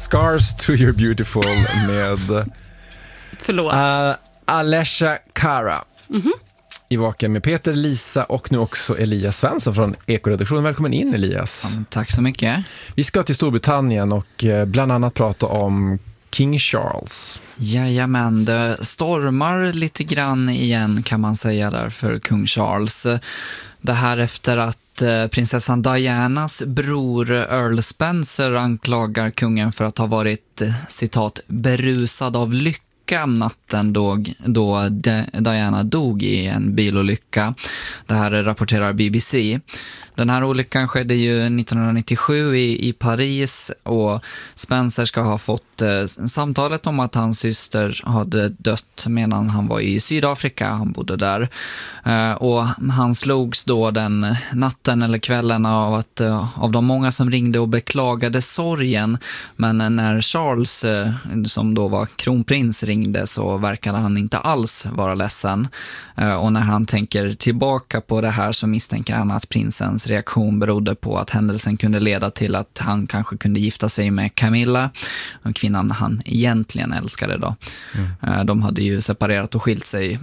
Scars to Your Beautiful med Alessia Cara. I Vaken med Peter, Lisa och nu också Elias Svensson från Ekoredaktionen. Välkommen in, Elias. Ja, tack så mycket. Vi ska till Storbritannien och bland annat prata om King Charles. Jajamän, det stormar lite grann igen kan man säga där för kung Charles. Det här efter att prinsessan Dianas bror Earl Spencer anklagar kungen för att ha varit, citat, berusad av lycka natten då Diana dog i en bilolycka. Det här rapporterar BBC. Den här olyckan skedde ju 1997 i Paris och Spencer ska ha fått samtalet om att hans syster hade dött medan han var i Sydafrika. Han bodde där. Och han slogs då den natten eller kvällen av de många som ringde och beklagade sorgen. Men när Charles, som då var kronprins, ringde så verkade han inte alls vara ledsen. Och när han tänker tillbaka på det här så misstänker han att prinsens reaktion berodde på att händelsen kunde leda till att han kanske kunde gifta sig med Camilla, kvinnan han egentligen älskade då. De hade ju separerat och skilt sig,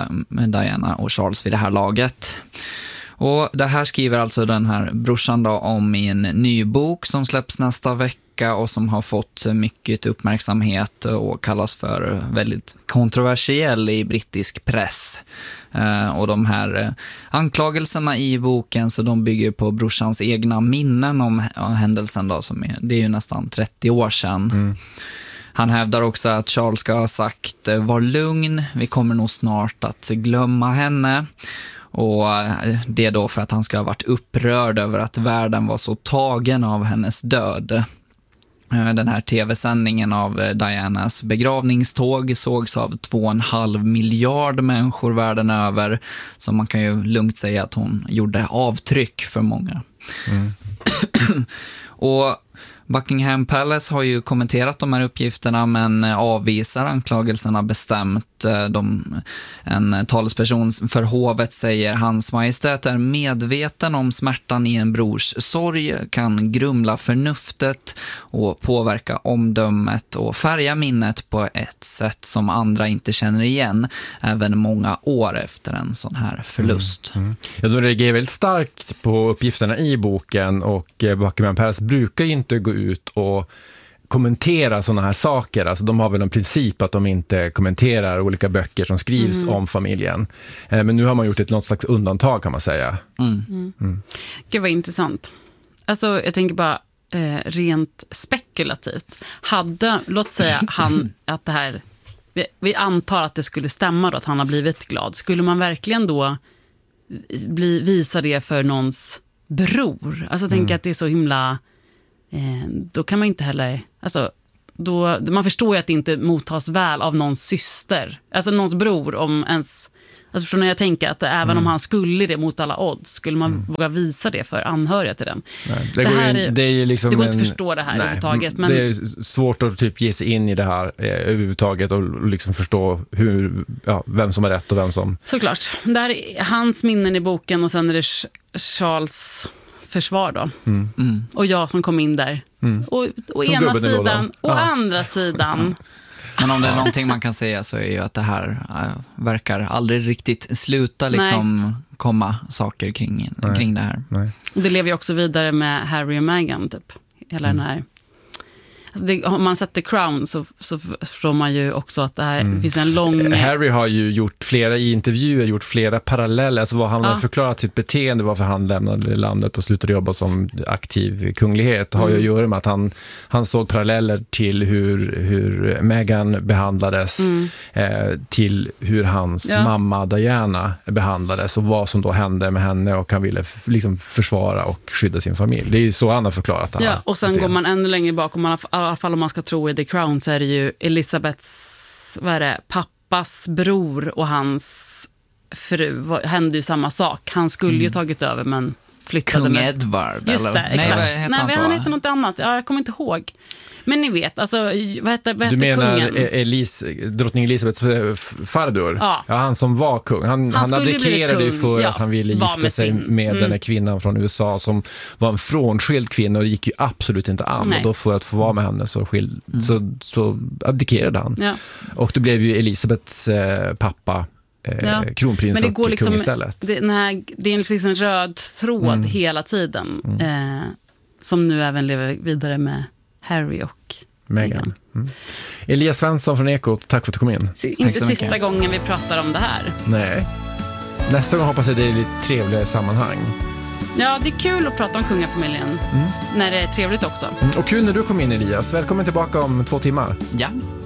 Diana och Charles, vid det här laget. Och det här skriver alltså den här brorsan då om i en ny bok som släpps nästa vecka och som har fått mycket uppmärksamhet och kallas för väldigt kontroversiell i brittisk press. Och de här anklagelserna i boken, så de bygger på brorsans egna minnen om händelsen då, det är ju nästan 30 år sedan. Han hävdar också att Charles ska ha sagt: var lugn, vi kommer nog snart att glömma henne. Och det är då för att han ska ha varit upprörd över att världen var så tagen av hennes död. Den här tv-sändningen av Dianas begravningståg sågs av 2,5 miljard människor världen över. Så man kan ju lugnt säga att hon gjorde avtryck för många. Och Buckingham Palace har ju kommenterat de här uppgifterna men avvisar anklagelserna bestämt. En talesperson för hovet säger: Hans Majestät är medveten om smärtan i en brors sorg, kan grumla förnuftet och påverka omdömet och färga minnet på ett sätt som andra inte känner igen, även många år efter en sån här förlust. Ja, de reagerar väldigt starkt på uppgifterna i boken och Buckingham Palace brukar ju inte gå ut och kommentera sådana här saker. Alltså de har väl en princip att de inte kommenterar olika böcker som skrivs om familjen. Men nu har man gjort något slags undantag, kan man säga. Gud vad intressant. Alltså jag tänker bara rent spekulativt. Låt säga han att det här, vi antar att det skulle stämma då, att han har blivit glad. Skulle man verkligen då visa det för någons bror? Alltså tänka att det är så himla... då kan man inte heller, alltså man förstår ju att det inte mottas väl av någons syster, alltså någons bror, om ens, alltså förstår när jag tänker att även om han skulle det mot alla odds, skulle man våga visa det för anhöriga till den. Nej, det är liksom det går inte att förstå det här överhuvudtaget, men det är svårt att typ ge sig in i det här överhuvudtaget och liksom förstå vem som är rätt och vem som... Såklart, där är hans minnen i boken och sen är det Charles försvar då. Och jag som kom in där. Och ena sidan och andra sidan. Men om det är någonting man kan säga så är ju att det här verkar aldrig riktigt sluta liksom komma saker kring det här. Nej. Det lever ju också vidare med Harry och Meghan typ. Hela den här... Alltså om man sätter Crown så förstår man ju också att det här finns en lång... Harry har ju gjort flera paralleller, alltså vad han har förklarat sitt beteende, varför han lämnade landet och slutade jobba som aktiv kunglighet, har ju att göra med att han såg paralleller till hur Meghan behandlades, till hur hans mamma Diana behandlades och vad som då hände med henne, och han ville liksom försvara och skydda sin familj. Det är ju så han har förklarat det här. Ja, och sen går man ännu längre bak, i alla fall om man ska tro i The Crown, så är det ju Elizabeths pappas bror och hans fru hände ju samma sak. Han skulle ju tagit över, men flyttade Kung med... Edward. Just eller? det, exakt. Nej, Han heter något annat. Ja, jag kommer inte ihåg. Men ni vet, alltså, vad hette Du menar kungen? drottning Elisabeths farbror? Ja. Ja, han som var kung. Han abdikerade ju för att han ville gifta sig med den här kvinnan från USA som var en frånskild kvinna och det gick ju absolut inte an. Nej. Och då för att få vara med henne så abdikerade han. Ja. Och det blev ju Elisabeths pappa kronprins men det och går liksom, kung istället. det är liksom en röd tråd hela tiden som nu även lever vidare med Harry och Meghan. Elias Svensson från Ekot, tack för att du kom in. Inte sista gången vi pratar om det här. Nej. Nästa gång hoppas jag det är lite trevliga sammanhang. Ja, det är kul att prata om kungafamiljen när det är trevligt också. Och kul när du kom in, Elias. Välkommen tillbaka om 2 timmar. Ja.